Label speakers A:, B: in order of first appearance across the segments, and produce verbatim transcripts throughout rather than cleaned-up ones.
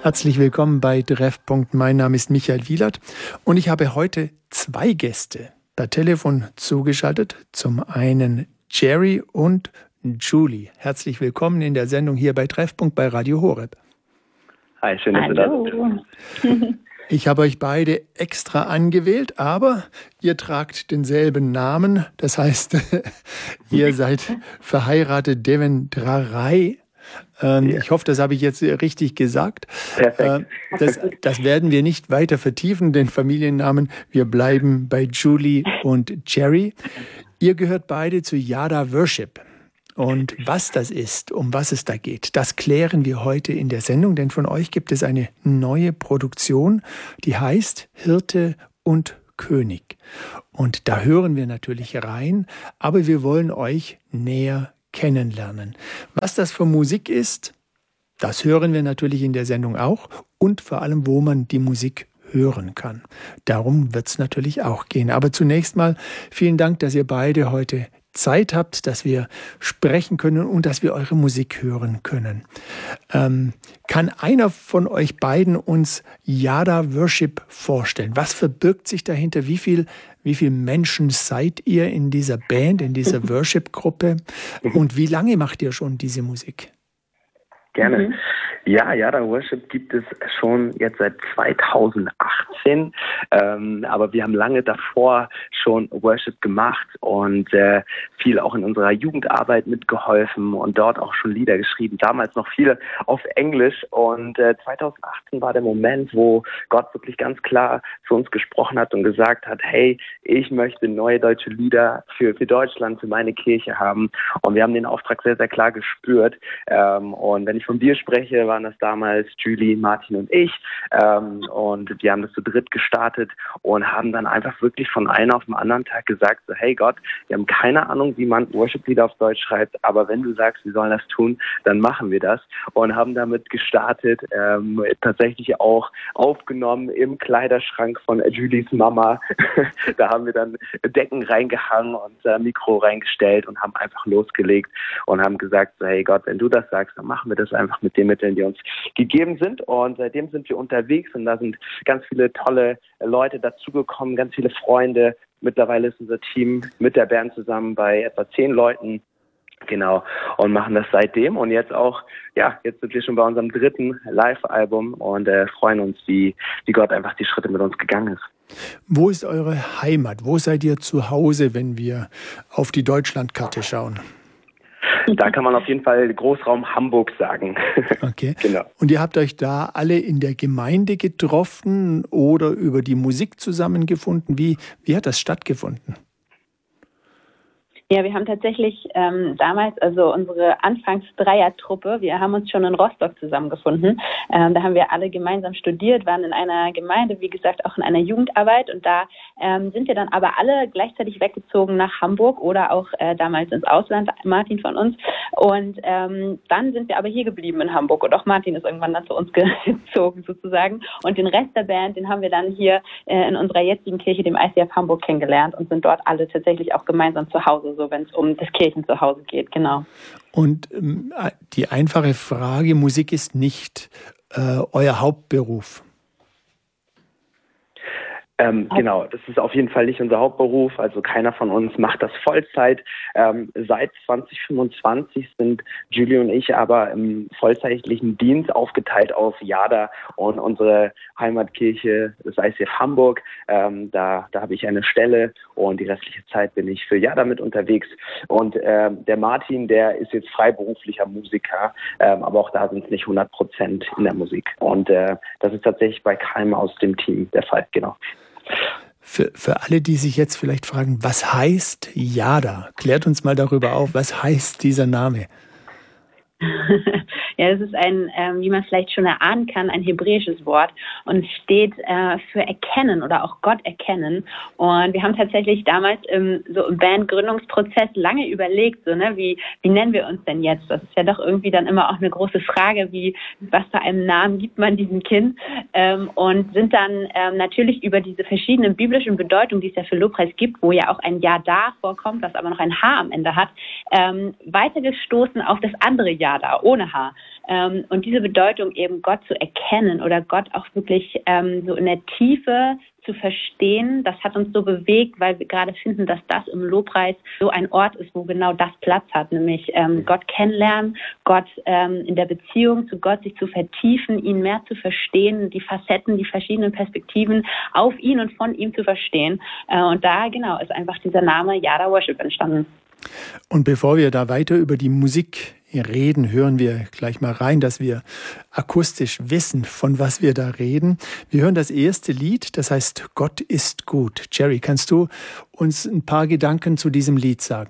A: Herzlich willkommen bei Treffpunkt. Mein Name ist Michael Wielert und ich habe heute zwei Gäste per Telefon zugeschaltet. Zum einen Jerry und Julie. Herzlich willkommen in der Sendung hier bei Treffpunkt bei Radio Horeb.
B: Hi, schön, dass du da bist.
A: Ich habe euch beide extra angewählt, aber ihr tragt denselben Namen. Das heißt, ihr seid verheiratet, Devendrarai. Ähm, ja. Ich hoffe, das habe ich jetzt richtig gesagt.
B: Perfekt.
A: Äh, das, das werden wir nicht weiter vertiefen, den Familiennamen. Wir bleiben bei Julie und Jerry. Ihr gehört beide zu Yada Worship. Und was das ist, um was es da geht, das klären wir heute in der Sendung, denn von euch gibt es eine neue Produktion, die heißt Hirte und König. Und da hören wir natürlich rein, aber wir wollen euch näher kennenlernen. Was das für Musik ist, das hören wir natürlich in der Sendung auch und vor allem, wo man die Musik hören kann. Darum wird es natürlich auch gehen. Aber zunächst mal vielen Dank, dass ihr beide heute Zeit habt, dass wir sprechen können und dass wir eure Musik hören können. Ähm, kann einer von euch beiden uns Yada Worship vorstellen? Was verbirgt sich dahinter? Wie viel, wie viele Menschen seid ihr in dieser Band, in dieser Worship-Gruppe? Und wie lange macht ihr schon diese Musik?
B: Gerne. Mhm. Ja, Yada Worship gibt es schon jetzt seit zweitausendachtzehn, ähm, aber wir haben lange davor schon Worship gemacht und äh, viel auch in unserer Jugendarbeit mitgeholfen und dort auch schon Lieder geschrieben, damals noch viele auf Englisch und äh, zweitausendachtzehn war der Moment, wo Gott wirklich ganz klar zu uns gesprochen hat und gesagt hat, hey, ich möchte neue deutsche Lieder für, für Deutschland, für meine Kirche haben und wir haben den Auftrag sehr, sehr klar gespürt ähm, und wenn ich von dir spreche, waren das damals Julie, Martin und ich ähm, und wir haben das zu dritt gestartet und haben dann einfach wirklich von einem auf den anderen Tag gesagt, so, hey Gott, wir haben keine Ahnung, wie man Worship-Lieder auf Deutsch schreibt, aber wenn du sagst, wir sollen das tun, dann machen wir das und haben damit gestartet, ähm, tatsächlich auch aufgenommen im Kleiderschrank von Julies Mama. Da haben wir dann Decken reingehangen und äh, Mikro reingestellt und haben einfach losgelegt und haben gesagt, so, hey Gott, wenn du das sagst, dann machen wir das einfach mit den Mitteln, die uns gegeben sind und seitdem sind wir unterwegs und da sind ganz viele tolle Leute dazugekommen, ganz viele Freunde. Mittlerweile ist unser Team mit der Band zusammen bei etwa zehn Leuten. Genau, und machen das seitdem und jetzt auch, ja, jetzt sind wir schon bei unserem dritten Live-Album und äh, freuen uns, wie, wie Gott einfach die Schritte mit uns gegangen ist.
A: Wo ist eure Heimat? Wo seid ihr zu Hause, wenn wir auf die Deutschlandkarte schauen?
B: Da kann man auf jeden Fall Großraum Hamburg sagen.
A: Okay. Genau. Und ihr habt euch da alle in der Gemeinde getroffen oder über die Musik zusammengefunden? Wie, wie hat das stattgefunden?
C: Ja, wir haben tatsächlich ähm, damals, also unsere Anfangs-Dreier-Truppe, wir haben uns schon in Rostock zusammengefunden. Ähm, da haben wir alle gemeinsam studiert, waren in einer Gemeinde, wie gesagt, auch in einer Jugendarbeit. Und da ähm, sind wir dann aber alle gleichzeitig weggezogen nach Hamburg oder auch äh, damals ins Ausland, Martin von uns. Und ähm, dann sind wir aber hier geblieben in Hamburg. Und auch Martin ist irgendwann dann zu uns gezogen sozusagen. Und den Rest der Band, den haben wir dann hier äh, in unserer jetzigen Kirche, dem I C F Hamburg, kennengelernt und sind dort alle tatsächlich auch gemeinsam zu Hause, so wenn es um das Kirchenzuhause geht, genau.
A: Und ähm, die einfache Frage, Musik ist nicht äh, euer Hauptberuf.
B: Ähm, genau, das ist auf jeden Fall nicht unser Hauptberuf, also keiner von uns macht das Vollzeit. Ähm, seit zwanzig fünfundzwanzig sind Julie und ich aber im vollzeitlichen Dienst aufgeteilt auf Yada und unsere Heimatkirche, das I C F Hamburg. Ähm, da, da habe ich eine Stelle und die restliche Zeit bin ich für Yada mit unterwegs. Und ähm, der Martin, der ist jetzt freiberuflicher Musiker, ähm, aber auch da sind es nicht hundert Prozent in der Musik. Und äh, das ist tatsächlich bei keinem aus dem Team der Fall, genau.
A: Für, für alle, die sich jetzt vielleicht fragen, was heißt Yada? Klärt uns mal darüber auf, was heißt dieser Name?
C: Ja, das ist ein, ähm, wie man vielleicht schon erahnen kann, ein hebräisches Wort und es steht äh, für erkennen oder auch Gott erkennen. Und wir haben tatsächlich damals im, so im Bandgründungsprozess lange überlegt, so, ne, wie, wie nennen wir uns denn jetzt? Das ist ja doch irgendwie dann immer auch eine große Frage, wie, was für einen Namen gibt man diesem Kind? Ähm, und sind dann ähm, natürlich über diese verschiedenen biblischen Bedeutungen, die es ja für Lobpreis gibt, wo ja auch ein Ja da vorkommt, was aber noch ein H am Ende hat, ähm, weitergestoßen auf das andere Ja Yada, ohne H. Ähm, und diese Bedeutung eben Gott zu erkennen oder Gott auch wirklich ähm, so in der Tiefe zu verstehen, das hat uns so bewegt, weil wir gerade finden, dass das im Lobpreis so ein Ort ist, wo genau das Platz hat, nämlich ähm, Gott kennenlernen, Gott ähm, in der Beziehung zu Gott sich zu vertiefen, ihn mehr zu verstehen, die Facetten, die verschiedenen Perspektiven auf ihn und von ihm zu verstehen. Äh, und da genau ist einfach dieser Name Yada Worship entstanden.
A: Und bevor wir da weiter über die Musik reden, hören wir gleich mal rein, dass wir akustisch wissen, von was wir da reden. Wir hören das erste Lied, das heißt Gott ist gut. Jerry, kannst du uns ein paar Gedanken zu diesem Lied sagen?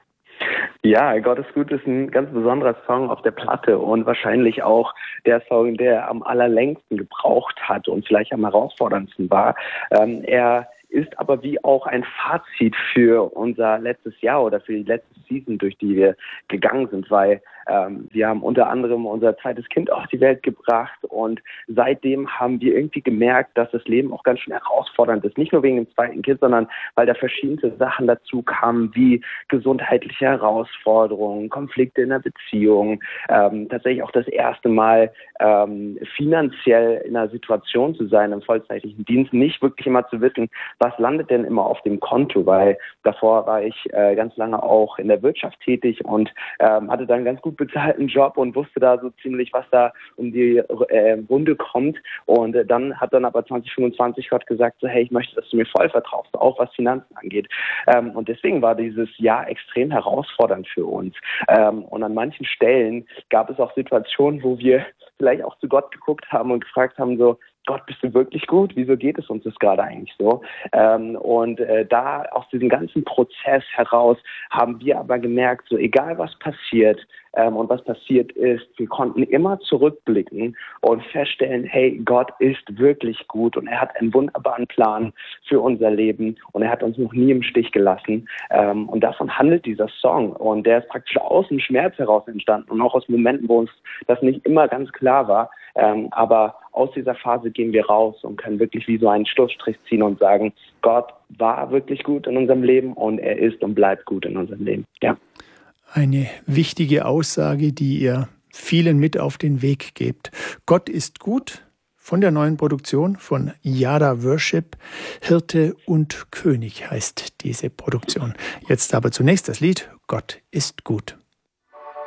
B: Ja, Gott ist gut ist ein ganz besonderer Song auf der Platte und wahrscheinlich auch der Song, der am allerlängsten gebraucht hat und vielleicht am herausforderndsten war. Ähm, er ist aber wie auch ein Fazit für unser letztes Jahr oder für die letzte Season, durch die wir gegangen sind, weil ähm, wir haben unter anderem unser zweites Kind auf die Welt gebracht und seitdem haben wir irgendwie gemerkt, dass das Leben auch ganz schön herausfordernd ist. Nicht nur wegen dem zweiten Kind, sondern weil da verschiedenste Sachen dazu kamen, wie gesundheitliche Herausforderungen, Konflikte in der Beziehung, ähm, tatsächlich auch das erste Mal ähm, finanziell in einer Situation zu sein, im vollzeitlichen Dienst, nicht wirklich immer zu wissen, was landet denn immer auf dem Konto, weil davor war ich äh, ganz lange auch in der Wirtschaft tätig und ähm, hatte dann einen ganz gut bezahlten Job und wusste da so ziemlich, was da um die äh, Runde kommt. Und äh, dann hat dann aber zwanzig fünfundzwanzig Gott gesagt, so hey, ich möchte, dass du mir voll vertraust, auch was Finanzen angeht. Ähm, und deswegen war dieses Jahr extrem herausfordernd für uns. Ähm, und an manchen Stellen gab es auch Situationen, wo wir vielleicht auch zu Gott geguckt haben und gefragt haben, so, Gott, bist du wirklich gut? Wieso geht es uns das gerade eigentlich so? Ähm, und äh, da aus diesem ganzen Prozess heraus haben wir aber gemerkt, so egal was passiert ähm, und was passiert ist, wir konnten immer zurückblicken und feststellen, hey, Gott ist wirklich gut und er hat einen wunderbaren Plan für unser Leben und er hat uns noch nie im Stich gelassen. Ähm, und davon handelt dieser Song und der ist praktisch aus dem Schmerz heraus entstanden und auch aus Momenten, wo uns das nicht immer ganz klar war. Ähm, aber aus dieser Phase gehen wir raus und können wirklich wie so einen Schlussstrich ziehen und sagen, Gott war wirklich gut in unserem Leben und er ist und bleibt gut in unserem Leben. Ja.
A: Eine wichtige Aussage, die ihr vielen mit auf den Weg gebt. Gott ist gut, von der neuen Produktion von Yada Worship. Hirte und König heißt diese Produktion. Jetzt aber zunächst das Lied Gott ist gut.